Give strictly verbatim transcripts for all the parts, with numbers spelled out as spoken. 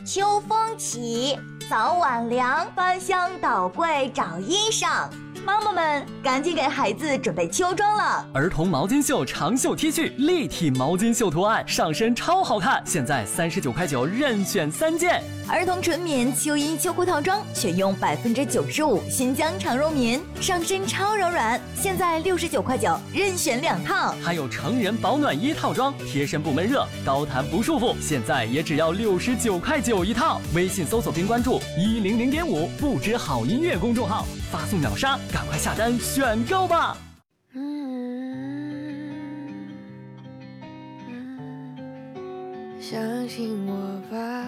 秋风起，早晚凉，翻箱倒柜找衣裳。妈妈们赶紧给孩子准备秋装了。 儿童毛巾袖长袖 T 恤，立体毛巾袖图案，上身超好看，现在三十九块九，任选三件。 儿童纯棉秋衣秋裤套装，选用百分之九十五新疆长绒棉，上身超柔软，现在六十九块九，任选两套。 还有成人保暖衣套装，贴身不闷热，高弹不束缚，现在也只要六十九块九一套。微信搜索并关注一零零点五不止好音乐公众号，发送秒杀，赶快下单选购吧。 嗯嗯、相信我吧，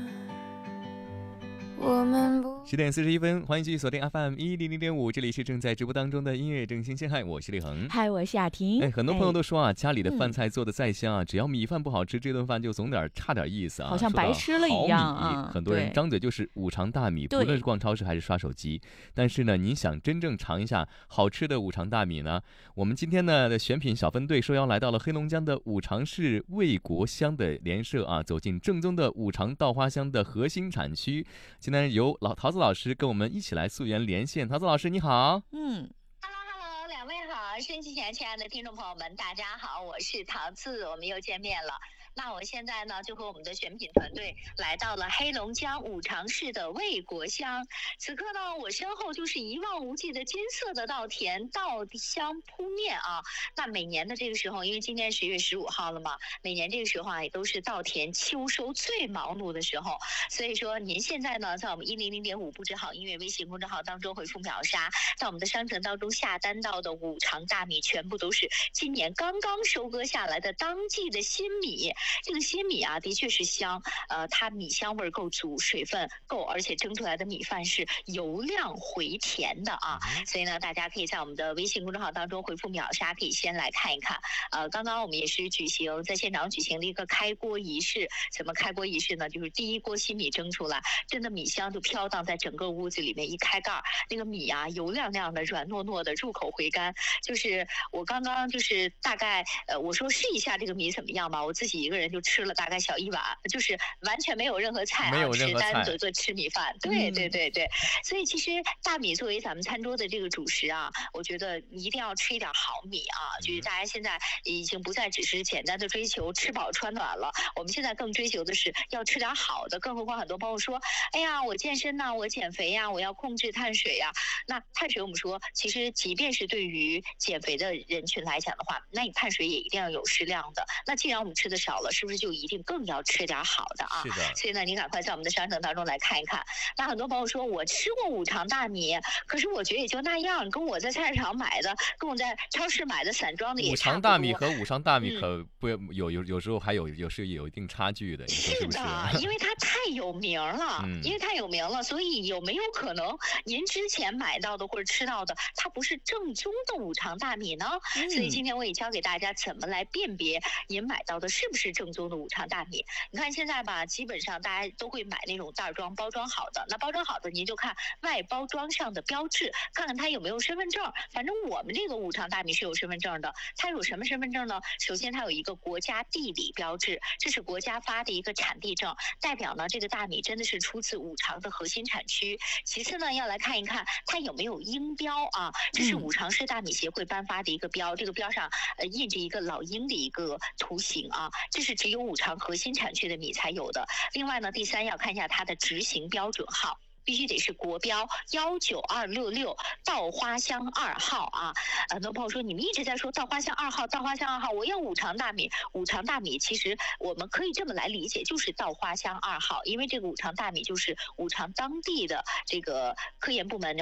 我们不。 十点四十一分，欢迎继续锁定 F M 一零零点五，这里是正在直播当中的音乐正新鲜。嗨，我是李恒。 嗨，我是雅婷。 哎，很多朋友都说啊，哎、家里的饭菜做的再香啊，嗯、只要米饭不好吃，这顿饭就总点差点意思啊， 好像白吃了一样啊。 很多人张嘴就是五常大米，不论是逛超市还是刷手机。但是呢，您想真正尝一下好吃的五常大米呢？我们今天呢的选品小分队受邀来到了黑龙江的五常市卫国乡的联社啊，走进正宗的五常稻花香的核心产区。今天由老桃子老师跟我们一起来溯源连线。桃子老师你好。 嗯 Hello Hello， 两位好，身机前亲爱的听众朋友们大家好，我是桃子，我们又见面了。那我现在呢就和我们的选品团队来到了黑龙江五常市的卫国乡。此刻呢我身后就是一望无际的金色的稻田，稻香扑面啊。那每年的这个时候，因为今天十月十五号了嘛，每年这个时候啊也都是稻田秋收最忙碌的时候，所以说您现在呢在我们一零零点五不止好音乐微信公众号当中回复秒杀，在我们的商城当中下单到的五常大米全部都是今年刚刚收割下来的当季的新米。这个新米啊的确是香，呃它米香味够足，水分够，而且蒸出来的米饭是油亮回甜的啊。所以呢大家可以在我们的微信公众号当中回复秒杀，可以先来看一看。呃刚刚我们也是举行在现场举行了一个开锅仪式。怎么开锅仪式呢？就是第一锅新米蒸出来，真的米香就飘荡在整个屋子里面，一开盖那个米啊油亮亮的，软糯糯的，入口回甘。就是我刚刚就是大概呃我说试一下这个米怎么样吧，我自己一个人就吃了大概小一碗，就是完全没有任何菜啊， 没有任何菜， 单独做吃米饭。对对对对，所以其实大米作为咱们餐桌的这个主食啊，我觉得一定要吃一点好米啊。就是大家现在已经不再只是简单的追求吃饱穿暖了，我们现在更追求的是要吃点好的。更何况很多朋友说，哎呀，我健身呐、啊，我减肥呀、啊，我要控制碳水呀、啊。那碳水我们说，其实即便是对于减肥的人群来讲的话，那你碳水也一定要有适量的。那既然我们吃的少了，是不是就一定更要吃点好的啊？ 是的。 所以呢，你赶快在我们的商城当中来看一看。那很多朋友说，我吃过五常大米，可是我觉得也就那样，跟我在菜市场买的，跟我在超市买的散装的也差不多。 五常大米和五常大米可不、嗯、有有有时候还有有时有一定差距的。 是的，是因为它太有名了、嗯，因为太有名了，所以有没有可能您之前买到的或者吃到的，它不是正宗的五常大米呢？嗯、所以今天我也教给大家怎么来辨别您买到的是不是正宗的五常大米。你看现在吧，基本上大家都会买那种袋装包装好的，那包装好的您就看外包装上的标志，看看它有没有身份证。反正我们这个五常大米是有身份证的。它有什么身份证呢？首先它有一个国家地理标志，这是国家发的一个产地证，代表呢这个大米真的是出自五常的核心产区。其次呢要来看一看它有没有鹰标啊，这是五常市大米协会颁发的一个标，这个标上呃印着一个老鹰的一个图形啊，这是只有五常核心产区的米才有的。另外呢，第三要看一下它的执行标准号，必须得是国标幺九二六六稻花香二号啊！很多朋友说你们一直在说稻花香二号，稻花香二号，我要五常大米。五常大米其实我们可以这么来理解，就是稻花香二号，因为这个五常大米就是五常当地的这个科研部门